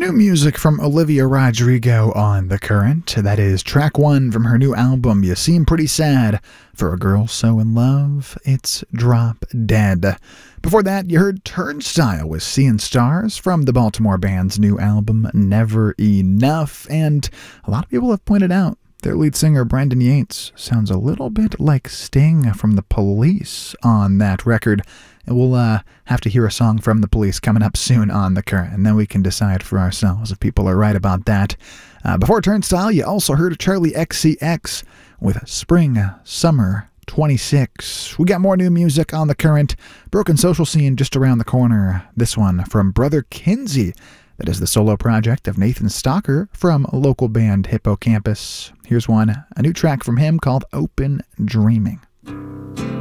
New music from Olivia Rodrigo on The Current. That is track 1 from her new album, You Seem Pretty Sad. For a Girl So In Love, It's Drop Dead. Before that, you heard Turnstile with Seeing Stars from the Baltimore band's new album, Never Enough. And a lot of people have pointed out their lead singer, Brendan Yates, sounds a little bit like Sting from The Police on that record. And we'll have to hear a song from The Police coming up soon on The Current, and then we can decide for ourselves if people are right about that. Before Turnstile, you also heard Charlie XCX with Spring Summer 26. We got more new music on The Current. Broken Social Scene just around the corner. This one from Brother Kinsey. That is the solo project of Nathan Stalker from local band Hippocampus. Here's one, a new track from him called Open Dreaming.